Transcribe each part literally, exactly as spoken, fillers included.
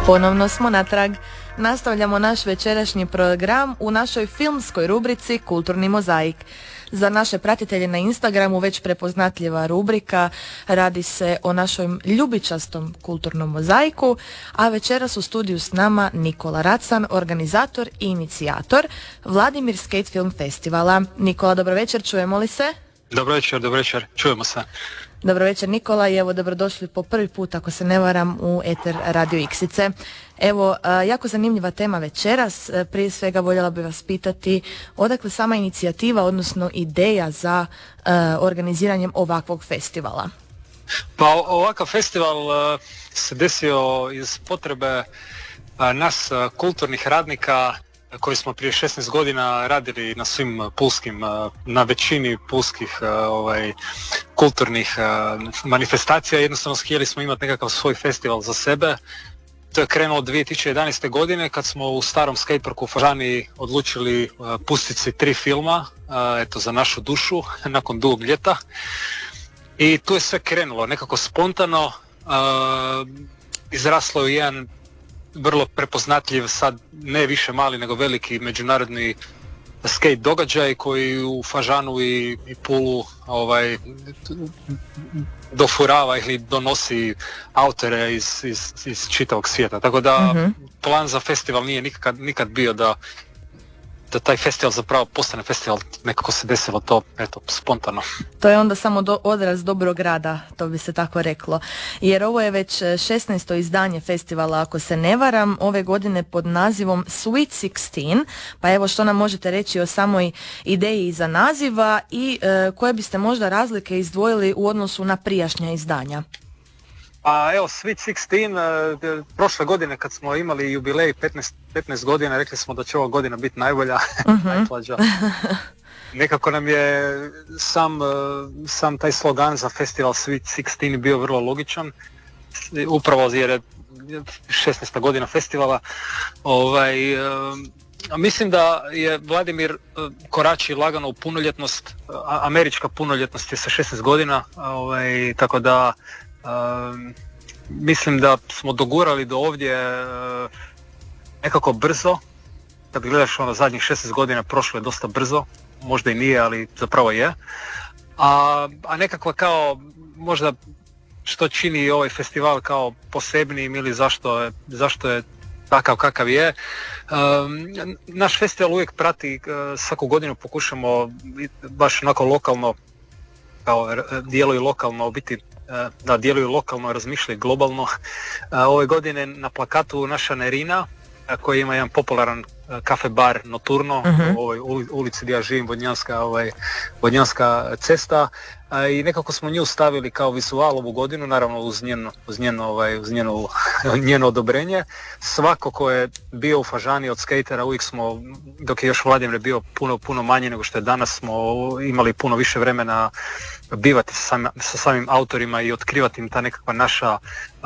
Ponovno smo natrag. Nastavljamo naš večerašnji program u našoj filmskoj rubrici Kulturni mozaik. Za naše pratitelje na Instagramu već prepoznatljiva rubrika, radi se o našoj ljubičastom kulturnom mozaiku, a večeras u studiju s nama Nikola Racan, organizator i inicijator Vladimir Skate Film Festivala. Nikola, dobro večer, čujemo li se? Dobro večer, dobro večer, čujemo se. Dobro večer Nikola i evo dobrodošli po prvi put, ako se ne varam, u eter Radio Iksice. Evo, jako zanimljiva tema večeras. Prije svega voljela bih vas pitati odakle sama inicijativa, odnosno ideja za uh, organiziranjem ovakvog festivala? Pa ovakav festival uh, se desio iz potrebe uh, nas uh, kulturnih radnika koji smo prije šesnaest godina radili na svim pulskim, na većini pulskih ovaj, kulturnih manifestacija. Jednostavno htjeli smo imati nekakav svoj festival za sebe. To je krenulo dvije tisuće jedanaeste. godine kad smo u starom skateparku u Fažani odlučili pustiti si tri filma, eto, za našu dušu, nakon dugog ljeta. I tu je sve krenulo, nekako spontano, izraslo je jedan vrlo prepoznatljiv, sad ne više mali nego veliki međunarodni skate događaj koji u Fažanu i, i Pulu ovaj, dofurava ili donosi autore iz, iz, iz čitavog svijeta. Tako da mm-hmm. plan za festival nije nikad, nikad bio da da taj festival zapravo postane festival, nekako se desilo to, eto, spontano. To je onda samo do, odraz dobrog rada, to bi se tako reklo. Jer ovo je već šesnaesto izdanje festivala, ako se ne varam, ove godine pod nazivom Sweet šesnaest, pa evo što nam možete reći o samoj ideji iza naziva i e, koje biste možda razlike izdvojili u odnosu na prijašnja izdanja? Pa evo, Sweet šesnaest, uh, prošle godine kad smo imali jubilej petnaest, petnaest godina, rekli smo da će ova godina biti najbolja, uh-huh. najslađa. Nekako nam je sam, uh, sam taj slogan za festival Sweet šesnaest bio vrlo logičan, upravo jer je šesnaesta godina festivala. Ovaj, uh, mislim da je Vladimir uh, korači lagano u punoljetnost, uh, američka punoljetnost je sa šesnaest godina, ovaj, tako da Uh, mislim da smo dogurali do ovdje uh, nekako brzo. Kad gledaš ono zadnjih šesnaest godina, prošlo je dosta brzo, možda i nije, ali zapravo je. A, a nekako kao možda što čini ovaj festival kao posebnijim ili zašto je, zašto je takav kakav je. Um, naš festival uvijek prati, uh, svaku godinu pokušamo baš onako lokalno, kao djeluju lokalno, biti da djeluju lokalno, razmišljaju globalno. Ove godine na plakatu naša Nerina, koji ima jedan popularan kafe bar Noturno, uh-huh. u ovoj ulici gdje ja živim, Vodnjanska, ovaj, Vodnjanska cesta, i nekako smo nju stavili kao vizual ovu godinu, naravno uz njeno, uz njeno, ovaj, uz njeno, njeno odobrenje. Svako ko je bio u Fažani od skatera, uvijek smo, dok je još Vladimir bio puno, puno manje nego što je danas, smo imali puno više vremena bivati sa, sam, sa samim autorima i otkrivati im ta nekakva naša, uh,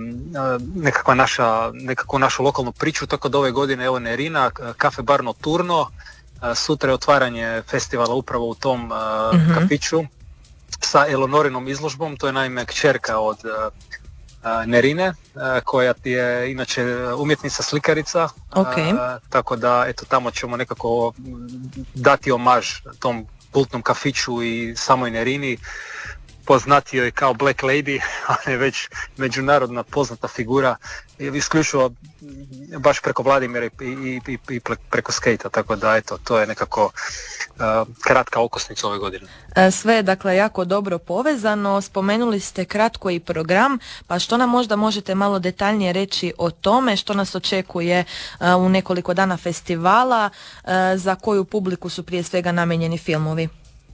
nekakva naša, nekakvu našu lokalnu priču, tako da ove godine evo Nerina, kafe bar Noturno, uh, sutra je otvaranje festivala upravo u tom uh, mm-hmm. kafiću sa Elonorinom izložbom. To je naime kćerka od uh, uh, Nerine, uh, koja je inače umjetnica slikarica, okay. uh, tako da eto tamo ćemo nekako dati omaž tom kultnom kafiću i samoj Nerini, poznatijoj kao Black Lady, ona je već međunarodna poznata figura, isključivo baš preko Vladimira i, i, i, i preko skejta, tako da eto, to je nekako uh, kratka okosnica ove godine. Sve je dakle jako dobro povezano, spomenuli ste kratko i program, pa što nam možda možete malo detaljnije reći o tome, što nas očekuje uh, u nekoliko dana festivala, uh, za koju publiku su prije svega namijenjeni filmovi?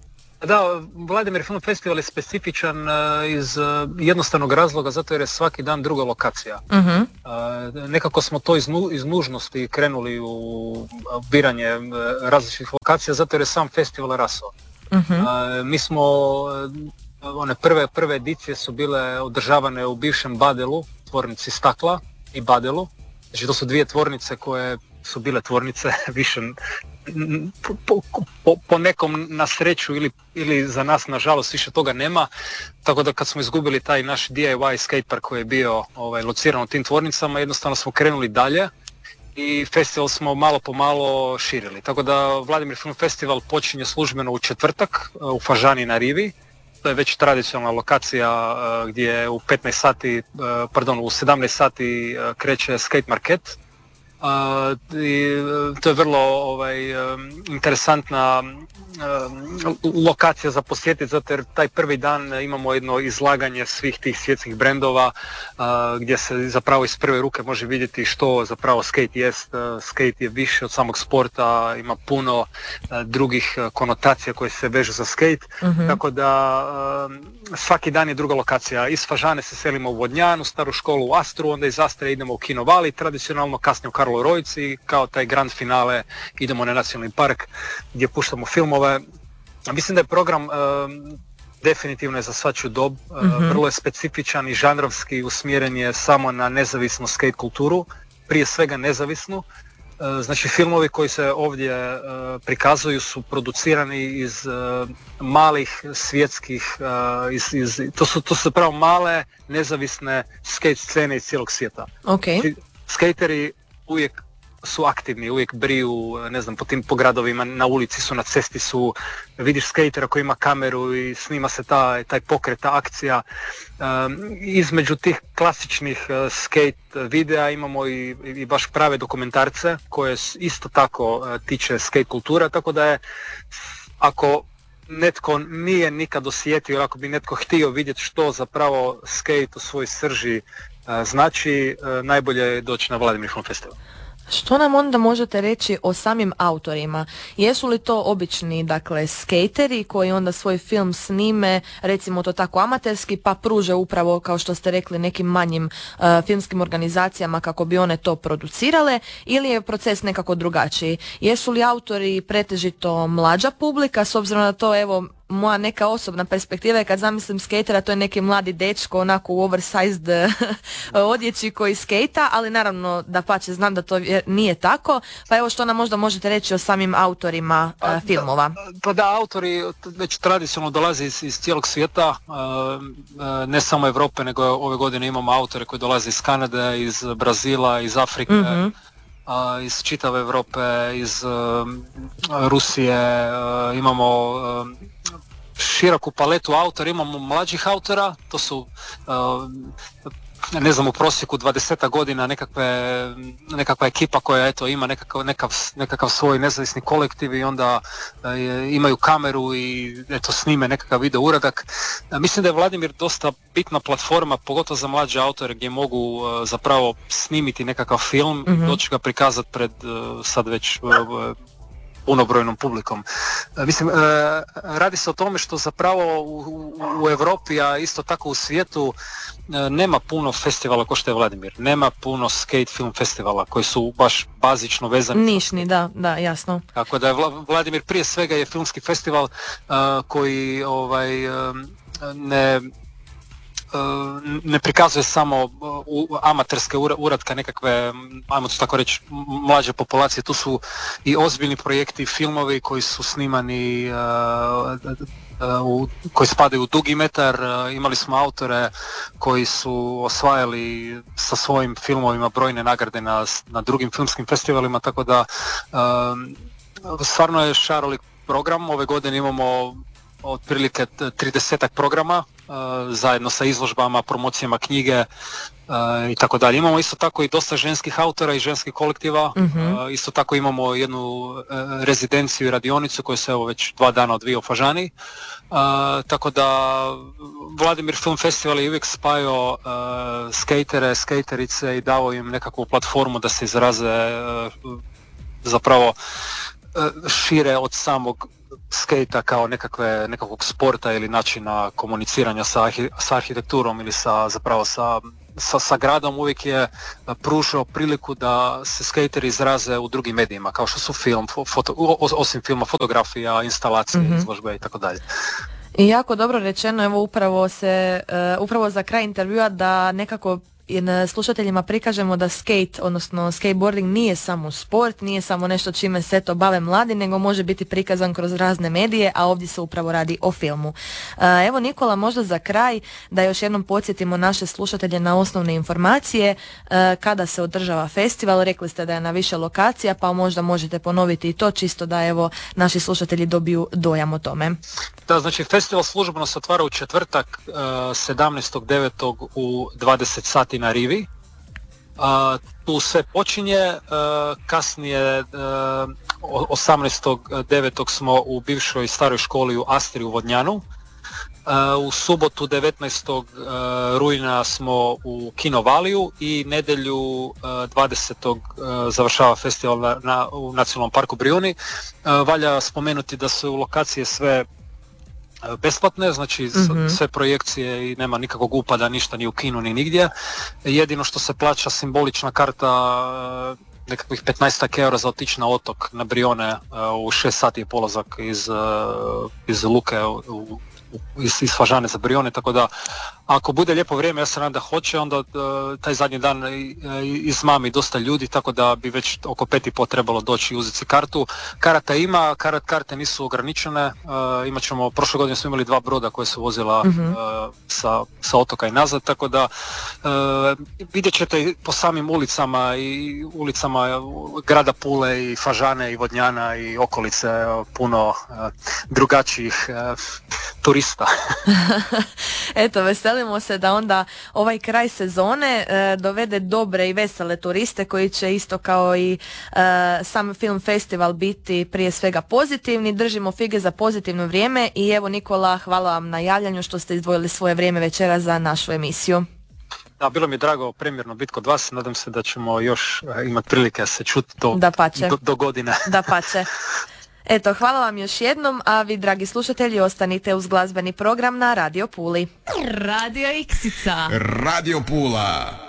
Da, Vladimir Film Festival je specifičan uh, iz uh, jednostavnog razloga, zato jer je svaki dan druga lokacija. Uh-huh. Uh, nekako smo to iz, nu, iz nužnosti krenuli u biranje uh, različitih lokacija, zato jer je sam festival rasao. Uh-huh. Uh, mi smo, uh, one prve, prve edicije su bile održavane u bivšem Badelu, tvornici Stakla i Badelu. Znači to su dvije tvornice koje su bile tvornice više po, po, po nekom na sreću ili, ili za nas nažalost više toga nema, tako da kad smo izgubili taj naš D I Y skatepark koji je bio ovaj, lociran u tim tvornicama, jednostavno smo krenuli dalje i festival smo malo po malo širili. Tako da Vladimir Film Festival počinje službeno u četvrtak u Fažani na rivi. To je već tradicionalna lokacija uh, gdje u petnaest sati, uh, pardon, u sedamnaest sati uh, kreće skate market. Uh, i, uh, to je vrlo ovaj, um, interesantna um, lokacija za posjetiti, zato jer taj prvi dan imamo jedno izlaganje svih tih svjetskih brendova uh, gdje se zapravo iz prve ruke može vidjeti što zapravo skate jest. Uh, skate je više od samog sporta, ima puno uh, drugih uh, konotacija koje se vežu za skate, mm-hmm. tako da uh, svaki dan je druga lokacija. Iz Fažane se selimo u Vodnjan, u staru školu u Astru, onda iz Astre idemo u Kino Vali, tradicionalno kasnije u Karlovoj Rojci, kao taj grand finale idemo na nacionalni park gdje puštamo filmove. Mislim da je program uh, definitivno je za svačiju dob, uh, mm-hmm. vrlo je specifičan i žanrovski, usmjeren je samo na nezavisnu skate kulturu, prije svega nezavisnu. Uh, znači filmovi koji se ovdje uh, prikazuju su producirani iz uh, malih svjetskih, uh, iz, iz, to su to su pravo male nezavisne skate scene iz cijelog svijeta. Okay. Skateri uvijek su aktivni, uvijek briju, ne znam, po tim po gradovima, na ulici su, na cesti su, vidiš skatera koji ima kameru i snima se ta, taj pokret, ta akcija. Um, između tih klasičnih uh, skate videa imamo i, i baš prave dokumentarce koje isto tako uh, tiče skate kultura, tako da je, ako netko nije nikad osjetio, ili ako bi netko htio vidjeti što zapravo skate u svojoj srži uh, znači, uh, najbolje je doći na Vladimir Film Festival. Što nam onda možete reći o samim autorima? Jesu li to obični, dakle, skateri koji onda svoj film snime, recimo to tako amaterski, pa pruže upravo, kao što ste rekli, nekim manjim uh, filmskim organizacijama kako bi one to producirale, ili je proces nekako drugačiji? Jesu li autori pretežito mlađa publika, s obzirom na to, evo, moja neka osobna perspektiva je kad zamislim skatera, to je neki mladi dečko onako u oversized odjeći koji skejta, ali naravno da pače znam da to nije tako, pa evo što nam možda možete reći o samim autorima a, filmova. Pa da, autori već tradicionalno dolaze iz, iz cijelog svijeta, ne samo Europe, nego ove godine imamo autore koji dolaze iz Kanade, iz Brazila, iz Afrike, mm-hmm. iz čitave Europe, iz Rusije, imamo široku paletu autora, imamo mlađih autora, to su ne znam, u prosjeku dvadeset godina nekakve, nekakva ekipa koja eto ima nekakav, nekakav, nekakav svoj nezavisni kolektiv i onda e, imaju kameru i eto snime nekakav video uradak. E, mislim da je Vladimir dosta bitna platforma, pogotovo za mlađe autore gdje mogu e, zapravo snimiti nekakav film, mm-hmm. doći ga prikazati pred e, sad već e, punobrojnom publikom. E, mislim, e, radi se o tome što zapravo u, u, u Europi, a isto tako u svijetu, e, nema puno festivala kao što je Vladimir. Nema puno skate film festivala koji su baš bazično vezani. Nišni, da, da, jasno. Tako da je Vladimir prije svega je filmski festival uh, koji ovaj, uh, ne ne prikazuje samo amaterske uratke nekakve, ajmo to tako reći, mlađe populacije. Tu su i ozbiljni projekti, filmovi koji su snimani, koji spadaju u dugi metar. Imali smo autore koji su osvajali sa svojim filmovima brojne nagrade na, na drugim filmskim festivalima, tako da stvarno je šarolik program. Ove godine imamo otprilike tridesetak programa uh, zajedno sa izložbama, promocijama knjige uh, i tako dalje. Imamo isto tako i dosta ženskih autora i ženskih kolektiva. Mm-hmm. Uh, isto tako imamo jednu uh, rezidenciju i radionicu koju se evo već dva dana odvija u Fažani. Uh, tako da Vladimir Film Festival je uvijek spajao uh, skatere, skaterice i dao im nekakvu platformu da se izraze uh, zapravo uh, šire od samog skejta kao nekakve, nekakvog sporta ili načina komuniciranja sa, sa arhitekturom ili sa, zapravo sa, sa, sa gradom. Uvijek je pružao priliku da se skejteri izraze u drugim medijima, kao što su film, foto, osim filma, fotografija, instalacije, mm-hmm. izložbe i tako dalje. I jako dobro rečeno, evo upravo se, uh, upravo za kraj intervjua da nekako slušateljima prikažemo da skate, odnosno skateboarding nije samo sport, nije samo nešto čime se to bave mladi, nego može biti prikazan kroz razne medije, a ovdje se upravo radi o filmu. Evo Nikola, možda za kraj da još jednom podsjetimo naše slušatelje na osnovne informacije kada se održava festival. Rekli ste da je na više lokacija, pa možda možete ponoviti i to čisto da evo naši slušatelji dobiju dojam o tome. Da, znači festival službeno se otvara u četvrtak sedamnaestog devetog u dvadeset sati na rivi. Uh, tu sve počinje, uh, kasnije uh, osamnaestog devetog smo u bivšoj staroj školi u Astri u Vodnjanu. Uh, u subotu devetnaestog rujna smo u Kino Valiju i nedjelju uh, dvadesetog Uh, završava festival na, na, u Nacionalnom parku Brijuni. Uh, valja spomenuti da su lokacije sve besplatne, znači mm-hmm. sve projekcije i nema nikakvog upada, ništa ni u kinu ni nigdje. Jedino što se plaća simbolična karta nekakvih petnaest eura za otići na otok na Brione, u šest sati je polazak iz, iz Luke u, iz, iz Fažane za Brione, tako da ako bude lijepo vrijeme, ja se nadam da hoće, onda uh, taj zadnji dan izmami dosta ljudi, tako da bi već oko pet i po trebalo doći i uzeti kartu. Karata ima, karat, karte nisu ograničene, uh, imat ćemo, prošle godine smo imali dva broda koje su vozila mm-hmm. uh, sa, sa otoka i nazad, tako da uh, vidjet ćete po samim ulicama i ulicama grada Pule i Fažane i Vodnjana i okolice uh, puno uh, drugačijih uh, turista. Eto, veselimo se da onda ovaj kraj sezone e, dovede dobre i vesele turiste koji će isto kao i e, sam film festival biti prije svega pozitivni. Držimo fige za pozitivno vrijeme i evo Nikola, hvala vam na javljanju što ste izdvojili svoje vrijeme večera za našu emisiju. Da, bilo mi je drago premjerno biti kod vas, nadam se da ćemo još imati prilike se čuti do, do, do godine. Da pače. Eto, hvala vam još jednom, a vi, dragi slušatelji, ostanite uz glazbeni program na Radio Puli. Radio Iksica. Radio Pula.